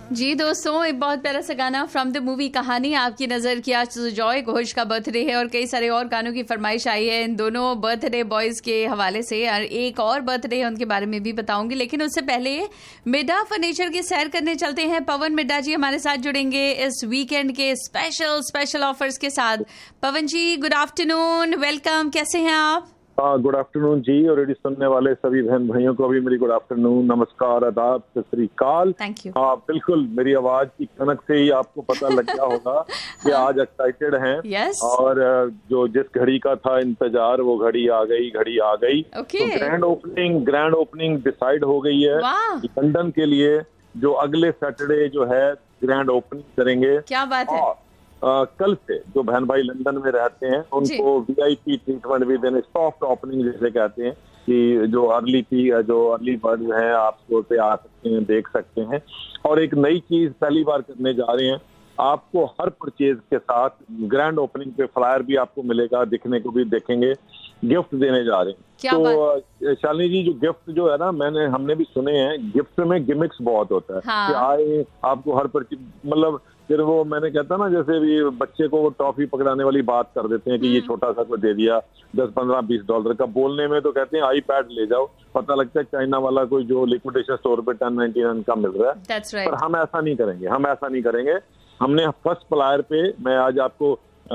जी दोस्तों, एक बहुत प्यारा सा गाना फ्रॉम द मूवी कहानी आपकी नजर की। आज जॉय घोष का बर्थडे है और कई सारे और गानों की फरमाइश आई है इन दोनों बर्थडे बॉयज के हवाले से। और एक और बर्थडे है, उनके बारे में भी बताऊंगी, लेकिन उससे पहले मिड्डा फर्नीचर की सैर करने चलते हैं। पवन मिड्डा जी हमारे साथ जुड़ेंगे इस वीकेंड के स्पेशल ऑफर्स के साथ। पवन जी, गुड आफ्टरनून, वेलकम, कैसे हैं आप? गुड आफ्टरनून जी, और रेडियो सुनने वाले सभी बहन भाइयों को भी मेरी गुड आफ्टरनून, नमस्कार, आदाब, सत श्री अकाल। Thank you. बिल्कुल, मेरी आवाज की कनक से ही आपको पता लग गया होगा कि आज एक्साइटेड हैं। yes. और जो जिस घड़ी का था इंतजार वो घड़ी आ गई। okay. तो ग्रैंड ओपनिंग डिसाइड हो गई है लंदन के लिए, जो अगले सैटरडे जो है ग्रैंड ओपनिंग करेंगे। क्या बात है। कल से जो बहन भाई लंदन में रहते हैं उनको VIP ट्रीटमेंट भी देने, सॉफ्ट ओपनिंग जिसे कहते हैं, कि जो अर्ली बर्ड हैं आप स्टोर पे आ सकते हैं, देख सकते हैं। और एक नई चीज पहली बार करने जा रहे हैं, आपको हर परचेज के साथ ग्रैंड ओपनिंग पे फ्लायर भी आपको मिलेगा, दिखने को भी देखेंगे, गिफ्ट देने जा रहे हैं। तो शालिनी जी, जो गिफ्ट जो है ना, हमने भी सुने हैं, गिफ्ट में गिमिक्स बहुत होता है। हाँ। कि आए आपको हर परचेज, मतलब फिर वो मैंने कहता ना, जैसे भी बच्चे को वो टॉफी पकड़ाने वाली बात कर देते हैं कि ये छोटा सा कोई दे दिया $10-15-20 का, बोलने में तो कहते हैं आईपैड ले जाओ, पता लगता है चाइना वाला कोई जो लिक्विडेशन स्टोर पे 1099 का मिल रहा है। That's right. पर हम ऐसा नहीं करेंगे। हमने फर्स्ट फ्लायर पे, मैं आज आपको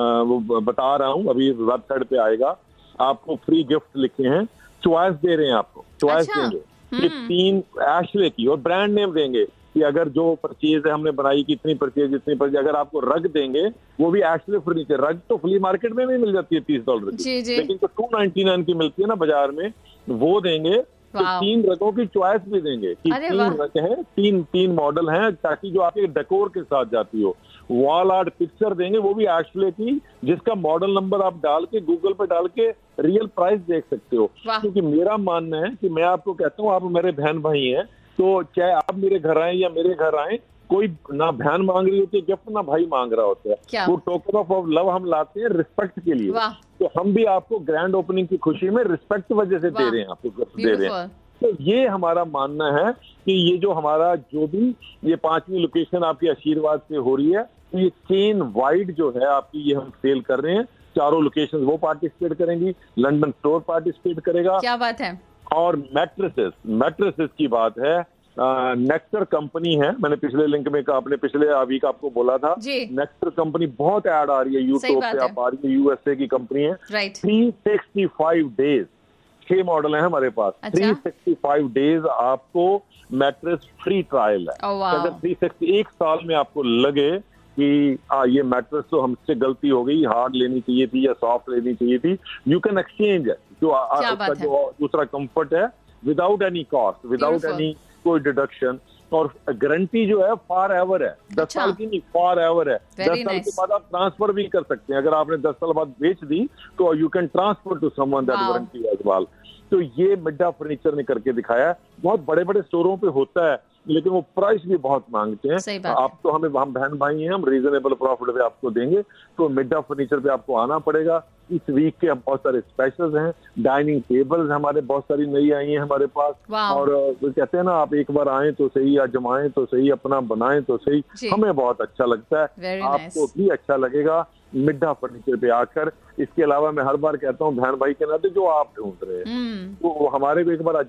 वो बता रहा हूँ, अभी वेबसाइट पे आएगा, आपको फ्री गिफ्ट लिखे हैं, चॉइस दे रहे हैं, आपको चॉइस देंगे कि 3 एशले की, और ब्रांड नेम देंगे कि अगर जो परचेज है हमने बनाई कि इतनी परचेज, अगर आपको रग देंगे, वो भी एशले फर्नीचर। रग तो फ्ली मार्केट में नहीं मिल जाती है $30 की, लेकिन तो $299 की मिलती है ना बाजार में, वो देंगे। तो 3 रगों की चॉइस भी देंगे कि 3 रग हैं, 3 मॉडल हैं, ताकि जो आपके डेकोर के साथ जाती हो। वॉल आर्ट पिक्चर देंगे, वो भी एशले की, जिसका मॉडल नंबर आप डाल के गूगल पे डाल के रियल प्राइस देख सकते हो। क्योंकि मेरा मानना है कि मैं आपको कहता हूँ, आप मेरे बहन भाई हैं, तो चाहे आप मेरे घर आए या मेरे घर आए, कोई ना बहन मांग रही होती है गिफ्ट, ना भाई मांग रहा होता है। वो टोकन ऑफ लव हम लाते हैं रिस्पेक्ट के लिए। तो हम भी आपको ग्रैंड ओपनिंग की खुशी में रिस्पेक्ट वजह से दे रहे हैं, आपको गिफ्ट दे रहे हैं। तो ये हमारा मानना है कि ये जो हमारा जो भी ये 5वीं लोकेशन आपके आशीर्वाद से हो रही है, तो ये चेन वाइड जो है आपकी, ये हम सेल कर रहे हैं। 4 लोकेशन वो पार्टिसिपेट करेंगी, लंदन स्टोर पार्टिसिपेट करेगा। क्या बात है। और मैट्रेसेस की बात है, नेक्टर कंपनी है, मैंने पिछले लिंक में अपने पिछले वीक आपको बोला था, नेक्टर कंपनी बहुत ऐड आ रही है यूट्यूब पे, आप आ रही है, USA की कंपनी है। 365 डेज 6 मॉडल है हमारे पास। 365 डेज आपको मैट्रेस फ्री ट्रायल है। अगर 361 साल में आपको लगे कि ये मैट्रेस तो हमसे गलती हो गई, हार्ड लेनी चाहिए थी या सॉफ्ट लेनी चाहिए थी, यू कैन एक्सचेंज है। जो दूसरा कंफर्ट है, without any cost, without any कोई डिडक्शन, और गारंटी जो है फार एवर है, 10 साल की नहीं, फार एवर है। 10 साल के बाद आप ट्रांसफर भी कर सकते हैं। अगर आपने 10 साल बाद बेच दी तो you can transfer to someone that warranty as well. तो ये मिड्डा फर्नीचर ने करके दिखाया है। बहुत बड़े बड़े स्टोरों पे होता है, लेकिन वो प्राइस भी बहुत मांगते हैं। आप तो हम बहन भाई हैं, हम रीजनेबल प्रॉफिट पे आपको देंगे। तो मिड्डा फर्नीचर पे आपको आना पड़ेगा। इस वीक के बहुत सारे स्पेशल्स हैं, डाइनिंग टेबल्स हमारे बहुत सारी नई आई हैं हमारे पास। और वो कहते हैं ना, आप एक बार आए तो सही, आजमाएं तो सही, अपना बनाएं तो सही, हमें बहुत अच्छा लगता है, आपको भी अच्छा लगेगा मिड्डा फर्नीचर पे आकर। इसके अलावा मैं हर बार कहता हूँ, बहन भाई के नाते जो आप ढूंढ रहे हैं, तो हमारे को एक बार